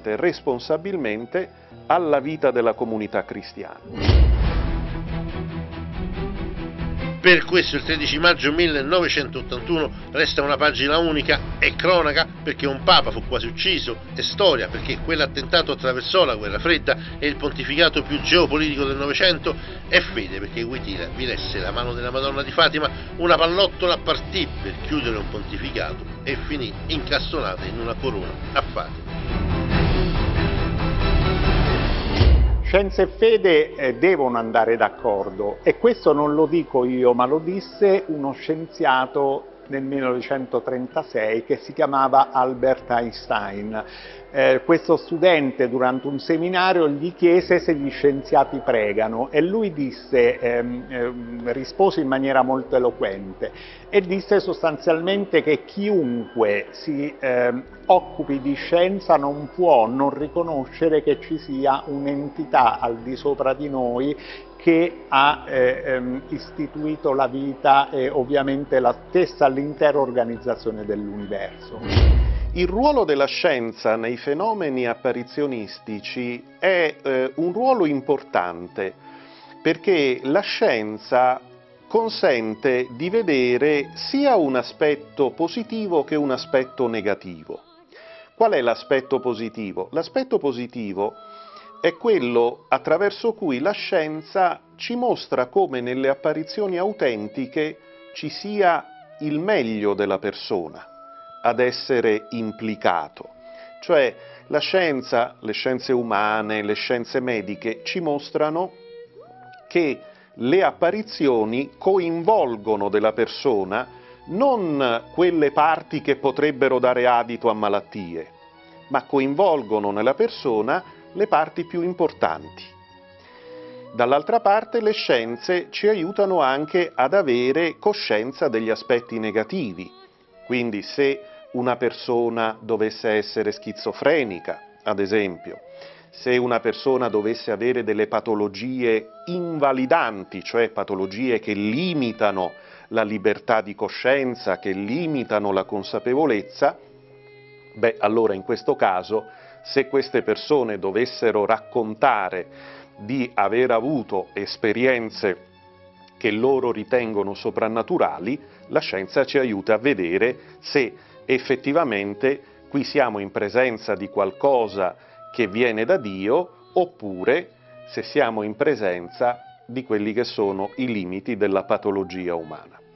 seriamente e responsabilmente alla vita della comunità cristiana. Per questo il 13 maggio 1981 resta una pagina unica e cronaca perché un papa fu quasi ucciso, e storia perché quell'attentato attraversò la guerra fredda e il pontificato più geopolitico del Novecento, e fede perché Wojtyla vi lesse la mano della Madonna di Fatima, una pallottola partì per chiudere un pontificato e finì incastonata in una corona a Fatima. Scienza e fede devono andare d'accordo, e questo non lo dico io, ma lo disse uno scienziato nel 1936 che si chiamava Albert Einstein. Questo studente durante un seminario gli chiese se gli scienziati pregano, e lui rispose in maniera molto eloquente e disse sostanzialmente che chiunque si occupi di scienza non può non riconoscere che ci sia un'entità al di sopra di noi che ha istituito la vita e ovviamente la stessa l'intera organizzazione dell'universo. Il ruolo della scienza nei fenomeni apparizionistici è un ruolo importante, perché la scienza consente di vedere sia un aspetto positivo che un aspetto negativo. Qual è l'aspetto positivo? L'aspetto positivo è quello attraverso cui la scienza ci mostra come nelle apparizioni autentiche ci sia il meglio della persona ad essere implicato. Cioè la scienza, le scienze umane, le scienze mediche ci mostrano che le apparizioni coinvolgono della persona non quelle parti che potrebbero dare adito a malattie, ma coinvolgono nella persona le parti più importanti. Dall'altra parte le scienze ci aiutano anche ad avere coscienza degli aspetti negativi. Quindi se una persona dovesse essere schizofrenica, ad esempio, se una persona dovesse avere delle patologie invalidanti, cioè patologie che limitano la libertà di coscienza, che limitano la consapevolezza, allora in questo caso, se queste persone dovessero raccontare di aver avuto esperienze che loro ritengono soprannaturali, la scienza ci aiuta a vedere se effettivamente qui siamo in presenza di qualcosa che viene da Dio, oppure se siamo in presenza di quelli che sono i limiti della patologia umana.